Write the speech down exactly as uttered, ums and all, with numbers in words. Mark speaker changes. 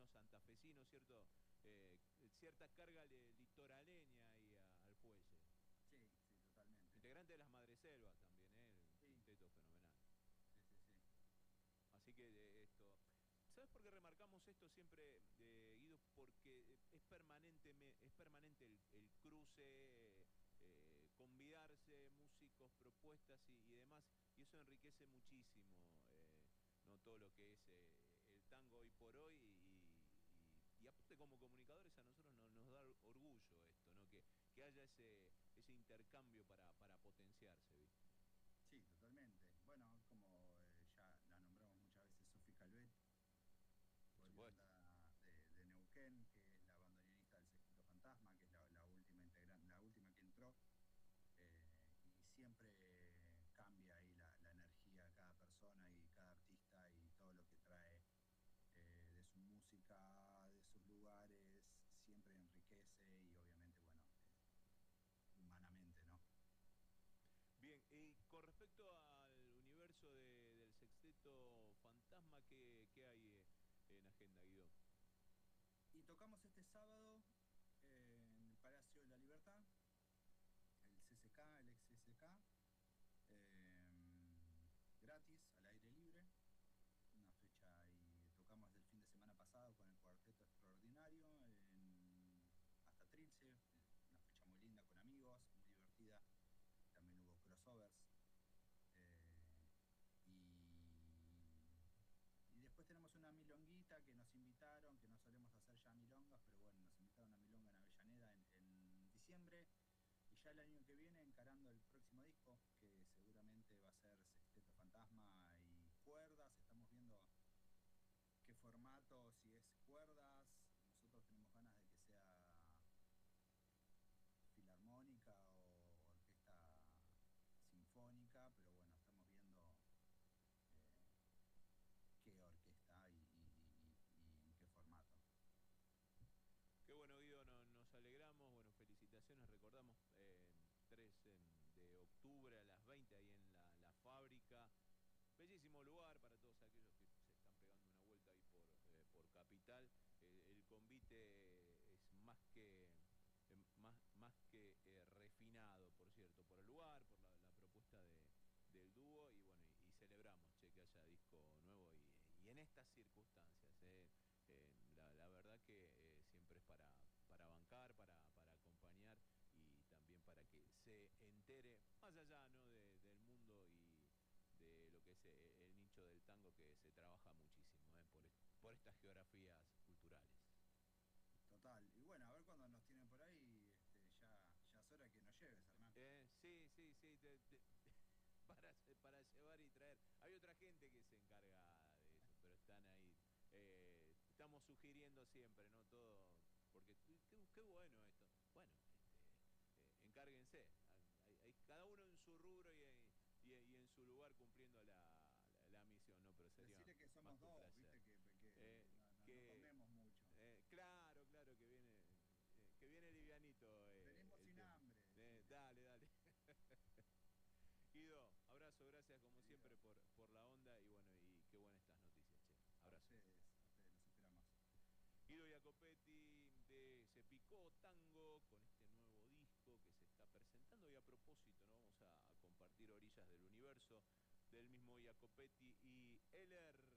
Speaker 1: santafesino, cierto, eh, cierta carga li- litoraleña ahí a- al fuelle.
Speaker 2: Sí, sí, totalmente.
Speaker 1: Integrante de las Madreselvas también, ¿eh? Un
Speaker 2: Sí,
Speaker 1: quinteto fenomenal.
Speaker 2: sí, sí, sí.
Speaker 1: Así que de esto. ¿Sabes por qué remarcamos esto siempre, eh, Guido? Porque es permanente, es permanente el, el cruce, eh, convidarse, músicos, propuestas y, y demás, y eso enriquece muchísimo, eh, no todo lo que es eh, el tango hoy por hoy, y, y- y aparte como comunicadores a nosotros no- nos da orgullo esto, ¿no? Que, que haya ese, ese intercambio para, para potenciarse, ¿viste?
Speaker 2: Sí, totalmente. Bueno, como eh, ya la nombramos muchas veces, Sofi Calvet,
Speaker 1: Por supuesto.
Speaker 2: oriunda de, de Neuquén, que es la bandoneonista del Sexteto Fantasma, que es la, la última integrante, la última que entró, eh, y siempre cambia ahí la, la energía de cada persona y cada artista y todo lo que trae eh, de su música, de sus lugares, siempre enriquece y obviamente, bueno, eh, humanamente, ¿no?
Speaker 1: Bien, y con respecto al universo de- del Sexteto Fantasma, ¿qué, qué hay eh, en agenda, Guido?
Speaker 2: Y tocamos este sábado eh, en el Palacio de la Libertad, el C C K, el ex C C K, eh, gratis, al aire libre. Una fecha y tocamos desde el fin de semana pasado con el Cuarteto Extraordinario en, hasta Trilce, una fecha muy linda con amigos, muy divertida. También hubo crossovers. Eh, y, y después tenemos una milonguita que nos invitaron, que no solemos hacer ya milongas, pero bueno, nos invitaron a milonga en Avellaneda en, en diciembre. Y ya el año que viene encarando el próximo disco, que seguramente va a ser Sexteto Fantasma y cuerdas. Estamos viendo qué formato, si es cuerdas. Nosotros tenemos ganas de que sea filarmónica o orquesta sinfónica, pero bueno, estamos viendo eh, qué orquesta y, y, y, y en qué formato.
Speaker 1: Qué bueno, Guido, no- nos alegramos, bueno, felicitaciones, recordamos eh, tres em, de octubre a las veinte ahí en la, la fábrica. Bellísimo lugar para todos aquellos que se están pegando una vuelta ahí por, eh, por Capital. Eh, el convite es más que, eh, más, más que eh, refinado, por cierto, por el lugar, por la, la propuesta de, del dúo y bueno, y, y celebramos, che, que haya disco nuevo y, y en estas circunstancias, eh, eh, la, la verdad que eh, siempre es para, para bancar, para, para acompañar y también para que se entere más allá, ¿no? de- del mundo y de lo que es eh, el nicho del tango que se trabaja muchísimo eh, por, est- por estas geografías culturales.
Speaker 2: Total. Y bueno, a ver cuando nos tienen por ahí, este, ya, ya es hora que nos lleves, Hernán.
Speaker 1: Eh, sí, sí, sí, te- te- para, para llevar y traer. Hay otra gente que se encarga de eso, pero están ahí. Eh, estamos sugiriendo siempre, ¿no? Todo, porque qué, qué bueno esto. Bueno, este, eh, encárguense. Hay, hay- cada uno en su rubro y, y- y en su lugar cumpliendo la, la- la misión, ¿no? Pero sería
Speaker 2: Decirle que
Speaker 1: más
Speaker 2: somos
Speaker 1: que un
Speaker 2: dos,
Speaker 1: placer.
Speaker 2: viste, que, que
Speaker 1: Eh,
Speaker 2: no, no, no
Speaker 1: que,
Speaker 2: comemos mucho.
Speaker 1: eh, claro, claro, que viene, eh, que viene livianito eh,
Speaker 2: Venimos
Speaker 1: el
Speaker 2: sin
Speaker 1: tema.
Speaker 2: hambre,
Speaker 1: Eh,
Speaker 2: decirle.
Speaker 1: dale, dale. Guido, abrazo, gracias como
Speaker 2: Querido,
Speaker 1: siempre por, por la onda y bueno, y qué buenas estas noticias, che.
Speaker 2: a
Speaker 1: Abrazo.
Speaker 2: ustedes, a ustedes los esperamos.
Speaker 1: Guido Jacopetti de Se Picó Tango con este nuevo disco que se está presentando y a propósito, ¿no? Vamos a, a compartir Orillas del Universo del mismo Jacopetti y Heller.